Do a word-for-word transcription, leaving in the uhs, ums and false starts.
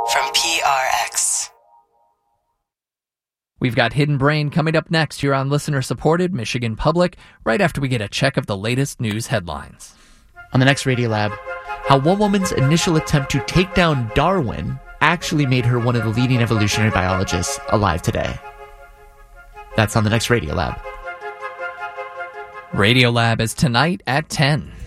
from P R X. We've got Hidden Brain coming up next here on listener-supported Michigan Public, right after we get a check of the latest news headlines. On the next Radiolab, how one woman's initial attempt to take down Darwin actually made her one of the leading evolutionary biologists alive today. That's on the next Radiolab. Radiolab is tonight at ten.